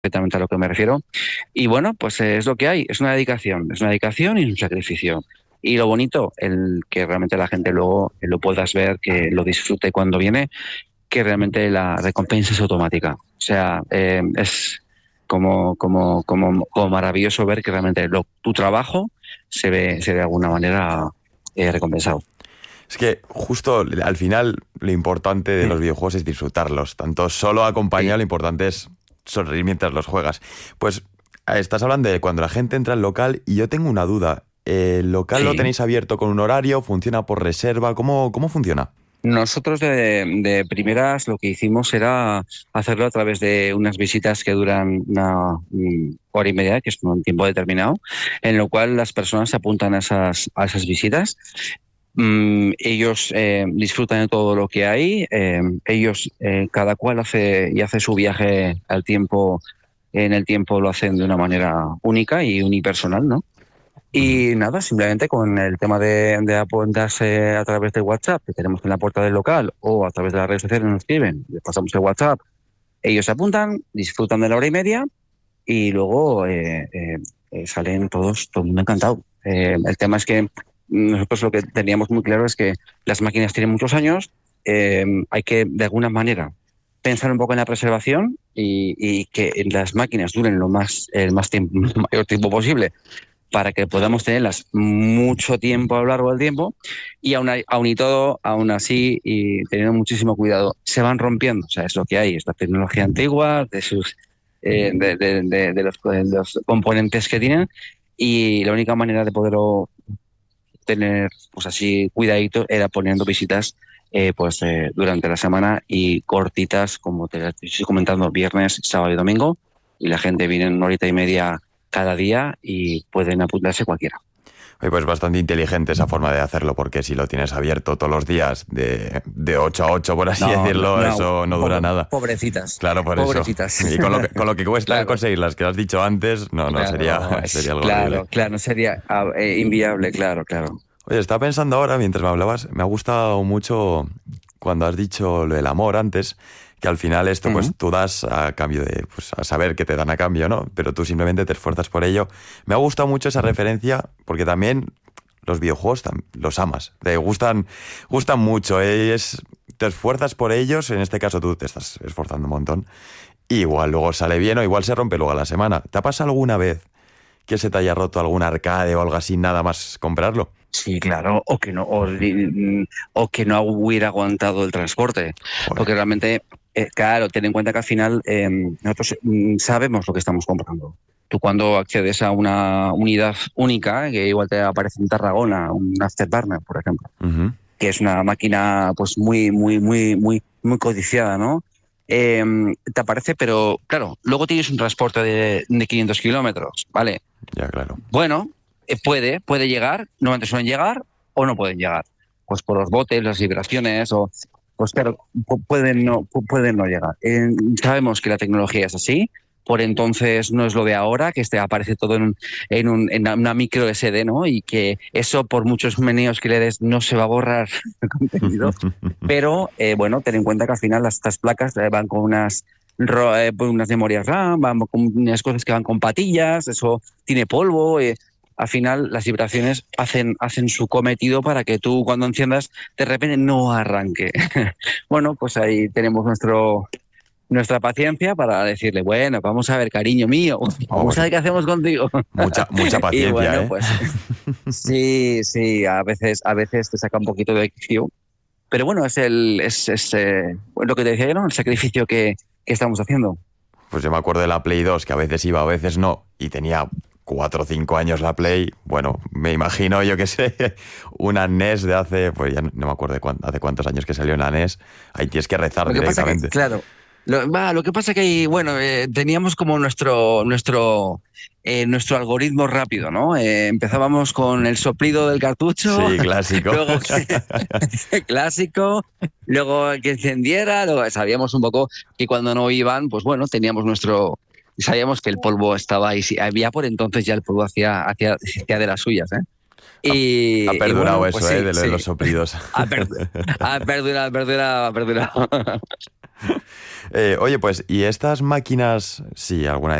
perfectamente a lo que me refiero. Y bueno, pues es lo que hay, es una dedicación y un sacrificio. Y lo bonito, el que realmente la gente luego lo puedas ver, que lo disfrute cuando viene, que realmente la recompensa es automática. O sea, es como maravilloso ver que realmente tu trabajo se ve de alguna manera recompensado. Es que justo al final lo importante de Mm. los videojuegos es disfrutarlos. Tanto solo acompañado, Sí, lo importante es sonreír mientras los juegas. Pues estás hablando de cuando la gente entra al local y yo tengo una duda. ¿El local lo sí. tenéis abierto con un horario? ¿Funciona por reserva? ¿Cómo funciona? Nosotros de primeras lo que hicimos era hacerlo a través de unas visitas que duran una hora y media, que es un tiempo determinado, en lo cual las personas se apuntan a esas visitas. Ellos disfrutan de todo lo que hay. Ellos, cada cual hace su viaje al tiempo, en el tiempo lo hacen de una manera única y unipersonal, ¿no? Ujú. Y nada, simplemente con el tema de apuntarse a través de WhatsApp, que tenemos en la puerta del local, o a través de las redes sociales nos escriben, les pasamos el WhatsApp, ellos se apuntan, disfrutan de la hora y media y luego salen todo el mundo encantado. El tema es que nosotros lo que teníamos muy claro es que las máquinas tienen muchos años, hay que de alguna manera pensar un poco en la preservación y que las máquinas duren el más tiempo, el mayor tiempo posible para que podamos tenerlas mucho tiempo a lo largo del tiempo y aún y todo, aún así, y teniendo muchísimo cuidado, se van rompiendo. O sea, es lo que hay, es la tecnología antigua, de los componentes que tienen y la única manera de poderlo tener pues así cuidadito era poniendo visitas durante la semana y cortitas, como te estoy comentando, viernes, sábado y domingo, y la gente viene en una horita y media cada día y pueden apuntarse cualquiera. Oye, pues bastante inteligente esa forma de hacerlo, porque si lo tienes abierto todos los días de 8 a 8, por así No, no, decirlo, no, eso no dura nada. pobrecitas, Claro, por eso. pobrecitas. Y con lo que cuesta Claro, conseguir las que has dicho antes, no, sería, claro, sería algo horrible. claro, claro, sería inviable, claro, claro. Oye, estaba pensando ahora, mientras me hablabas, me ha gustado mucho cuando has dicho lo del amor antes, que al final esto pues Ujú. tú das a cambio de, pues a saber que te dan a cambio, ¿no? Pero tú simplemente te esfuerzas por ello. Me ha gustado mucho esa referencia porque también los videojuegos los amas, te gustan mucho, te esfuerzas por ellos, en este caso tú te estás esforzando un montón, y igual luego sale bien o igual se rompe luego a la semana. ¿Te ha pasado alguna vez que se te haya roto algún arcade o algo así, nada más comprarlo? Sí, claro, o que no hubiera aguantado el transporte, Joder. porque realmente, claro, ten en cuenta que al final nosotros sabemos lo que estamos comprando. Tú cuando accedes a una unidad única, que igual te aparece en Tarragona, un Afterburner, por ejemplo, Ujú. que es una máquina pues muy, muy, muy, muy, muy codiciada, ¿no? Eh, Te aparece, pero claro, luego tienes un transporte de 500 kilómetros, ¿vale? Ya, claro. Bueno, puede llegar, normalmente suelen llegar o no pueden llegar. Pues por los botes, las vibraciones, o pues claro, pueden no llegar. Sabemos que la tecnología es así, por entonces no es lo de ahora, que aparece todo en una micro SD, ¿no? Y que eso, por muchos meneos que le des, no se va a borrar el contenido. Pero bueno, ten en cuenta que al final estas placas van con unas memorias RAM, van con unas cosas que van con patillas, eso tiene polvo. Al final las vibraciones hacen su cometido para que tú cuando enciendas de repente no arranque. Bueno, pues ahí tenemos nuestra paciencia para decirle, bueno, vamos a ver, cariño mío, vamos a Joder. ver qué hacemos contigo. Mucha Y paciencia, bueno, ¿eh? pues sí, sí, a veces te saca un poquito de quicio, pero bueno, es lo que te decía yo, ¿no? El sacrificio que estamos haciendo. Pues yo me acuerdo de la Play 2, que a veces iba, a veces no, y tenía 4 o 5 años la Play. Bueno, me imagino, yo que sé, una NES de hace, pues ya no me acuerdo hace cuántos años que salió una NES. Ahí tienes que rezar Lo que pasa que, directamente. claro, lo que pasa que, bueno, teníamos como nuestro algoritmo rápido, ¿no? Empezábamos con el soplido del cartucho, Sí, clásico. luego clásico, luego que encendiera, luego sabíamos un poco que cuando no iban, pues bueno, sabíamos que el polvo estaba ahí, sí, había por entonces ya el polvo hacía de las suyas, ¿eh? Ha, ha Y perdurado bueno, pues eso, ¿eh? sí, De lo de sí, los soplidos. ha perdurado. Oye, pues, ¿y estas máquinas, si alguna